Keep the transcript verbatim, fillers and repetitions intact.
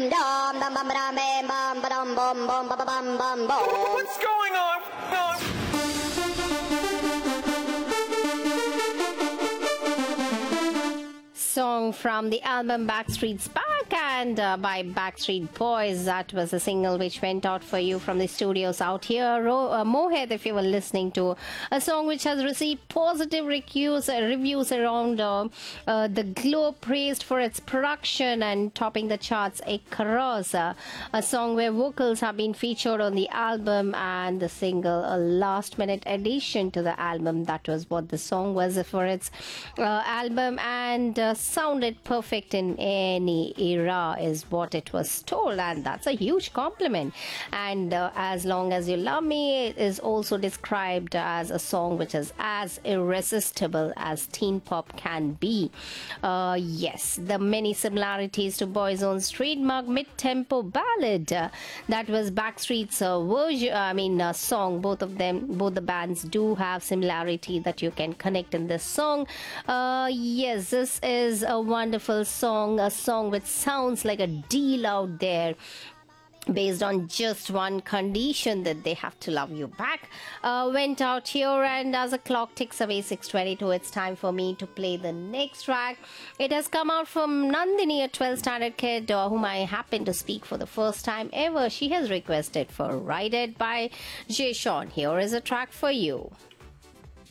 Boom dum bum bum bum bum bum bum bum bum bum bum bum. What's going on? Song from the album Backstreet's Back and uh, by Backstreet Boys. That was a single which went out for you from the studios out here. Ro- uh, Mohit, if you were listening to a song which has received positive reviews, uh, reviews around uh, uh, the globe, praised for its production and topping the charts across. Uh, a song where vocals have been featured on the album and the single, a last minute addition to the album. That was what the song was for its uh, album, and uh, sounded perfect in any era is what it was told, and that's a huge compliment. And uh, As Long As You Love Me is also described as a song which is as irresistible as teen pop can be. Uh, yes, the many similarities to Boyzone's trademark mid-tempo ballad. Uh, that was Backstreet's uh, version, I mean uh, song. Both of them, both the bands do have similarity that you can connect in this song. Uh, yes, this is a wonderful song, a song which sounds like a deal out there based on just one condition, that they have to love you back. Uh, went out here, and as the clock ticks away six twenty-two, it's time for me to play the next track. It has come out from Nandini, a twelfth standard kid uh, whom I happen to speak for the first time ever. She has requested for Ride It by Jay Sean. Here is a track for you.